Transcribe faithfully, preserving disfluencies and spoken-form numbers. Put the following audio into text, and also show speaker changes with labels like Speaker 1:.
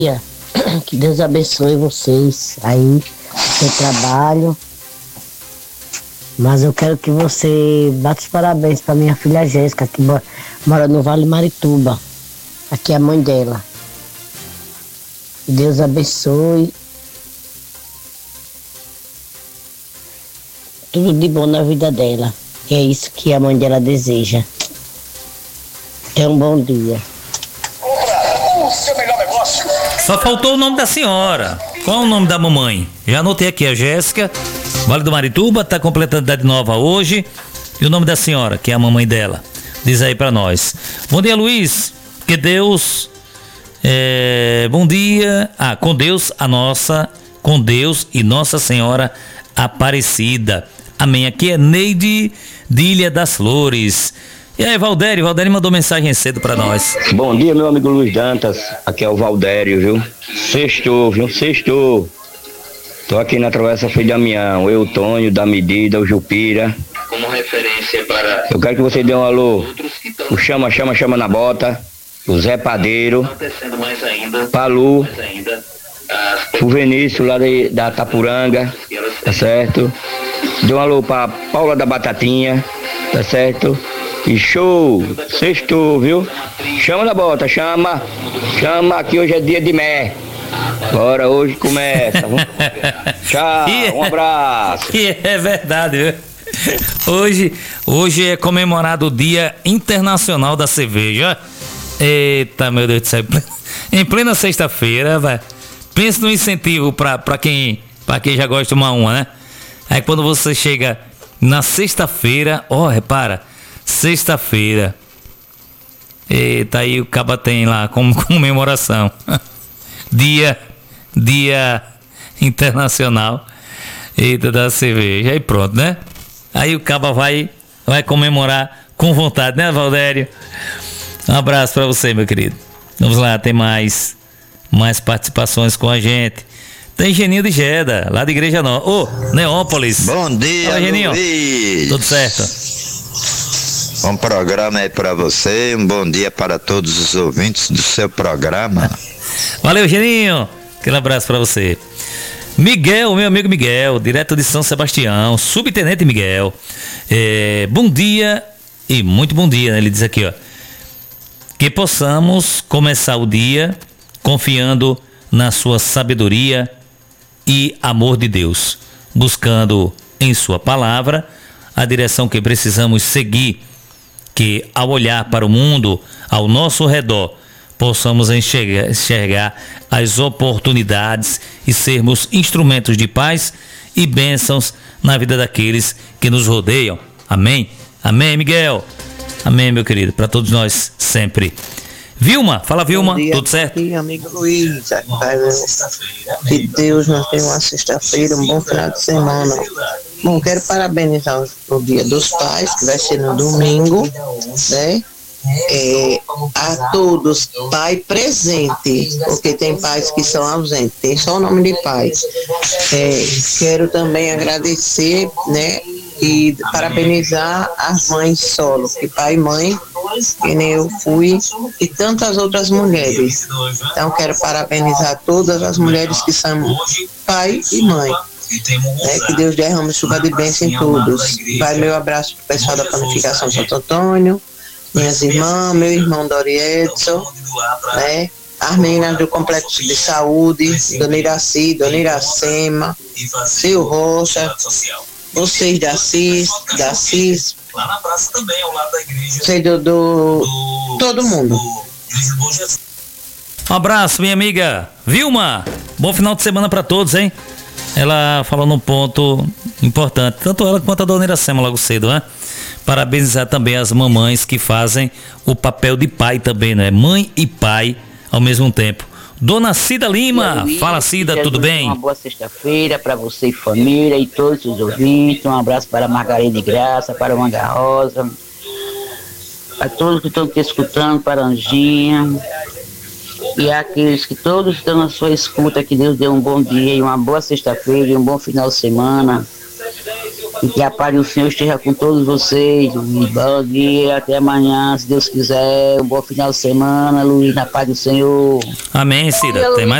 Speaker 1: Que Deus abençoe vocês aí no seu trabalho. Mas eu quero que você bata os parabéns para minha filha Jéssica, que mora no Vale Marituba. Aqui é a mãe dela. Que Deus abençoe. Tudo de bom na vida dela. E é isso que a mãe dela deseja. Tenha um bom dia.
Speaker 2: Só faltou o nome da senhora. Qual é o nome da mamãe? Já anotei aqui, a Jéssica, Vale do Marituba, tá completando idade nova hoje. E o nome da senhora, que é a mamãe dela. Diz aí pra nós. Bom dia, Luiz. Que Deus... É, bom dia. Ah, com Deus, a nossa... Com Deus e Nossa Senhora Aparecida. Amém. Aqui é Neide de Ilha das Flores. E aí, Valdério? Valdério mandou mensagem cedo pra nós.
Speaker 3: Bom dia, meu amigo Luiz Dantas. Aqui é o Valdério, viu? Sextou, viu? Sextou. Tô aqui na Travessa Frei Damião. Eu, Tônio, da Medida, o Jupira. Como referência para... Eu quero que você dê um alô. O Chama, Chama, Chama na Bota. O Zé Padeiro. Palu. O Vinícius lá de, da Tapuranga. Tá certo? Dê um alô pra Paula da Batatinha. Tá certo? E show, sextou, viu? Chama na bota, chama. Chama, que hoje é dia de mé. Bora, hoje começa. Tchau, um abraço.
Speaker 2: E é verdade, viu? Hoje, hoje é comemorado o Dia Internacional da Cerveja. Eita, meu Deus do céu. Em plena sexta-feira, vai. Pensa no incentivo pra, pra, quem, pra quem já gosta de tomar uma, né? Aí quando você chega na sexta-feira, ó, oh, repara. Sexta-feira. Eita, aí o caba tem lá como comemoração. Dia, Dia Internacional. Eita, da cerveja. Aí pronto, né? Aí o caba vai, vai comemorar com vontade, né, Valdério? Um abraço pra você, meu querido. Vamos lá, tem mais, mais participações com a gente. Tem Geninho de Geda, lá da Igreja Nova. Ô, oh, Neópolis.
Speaker 4: Bom dia,
Speaker 2: Fala, Geninho.
Speaker 4: Luiz.
Speaker 2: Tudo certo?
Speaker 4: Bom programa aí para você, um bom dia para todos os ouvintes do seu programa.
Speaker 2: Valeu, Geninho. Aquele abraço para você. Miguel, meu amigo Miguel, direto de São Sebastião, subtenente Miguel. É, bom dia e muito bom dia, né? Ele diz aqui, ó. Que possamos começar o dia confiando na sua sabedoria e amor de Deus, buscando em sua palavra a direção que precisamos seguir, que ao olhar para o mundo ao nosso redor, possamos enxergar, enxergar as oportunidades e sermos instrumentos de paz e bênçãos na vida daqueles que nos rodeiam. Amém? Amém, Miguel? Amém, meu querido, para todos nós sempre. Vilma, fala Vilma, dia, tudo certo?
Speaker 5: Bom dia, amigo Luiz. Que Deus nos tenha uma sexta-feira, um bom final de semana. Bom, quero parabenizar o Dia dos Pais, que vai ser no domingo, né? É, a todos, pai presente, porque tem pais que são ausentes, tem só o nome de pai. É, quero também agradecer, né? E parabenizar as mães solo, que pai e mãe, que nem eu fui, e tantas outras mulheres. Então quero parabenizar todas as mulheres que são pai e mãe. É, que Deus derrame chuva de bênção em todos. Vai meu abraço pro pessoal da Panificação Santo Antônio, minhas irmãs, meu irmão Dori Edson, né? As meninas do Complexo de Saúde, Dona Iraci, Dona Iracema, Seu Rocha, vocês da CIS, da CIS, lá na praça também, ao lado da igreja, sei do, do, do todo mundo.
Speaker 2: Um abraço, minha amiga Vilma. Bom final de semana para todos, hein? Ela falou num ponto importante, tanto ela quanto a Dona Iracema logo cedo, né? Parabenizar também as mamães que fazem o papel de pai também, né? Mãe e pai ao mesmo tempo. Dona Cida Lima, Luiz, fala Cida, tudo bem?
Speaker 6: Uma boa sexta-feira para você e família e todos os ouvintes. Um abraço para a Margarida de Graça, para a Manga Rosa, para todos que estão te escutando, para a Anjinha e aqueles que todos estão na sua escuta. Que Deus dê um bom dia e uma boa sexta-feira e um bom final de semana. E que a paz do Senhor esteja com todos vocês. Luiz. Bom dia, até amanhã, se Deus quiser. Um bom final de semana, Luiz, na paz do Senhor.
Speaker 2: Amém, Cida. Tem mais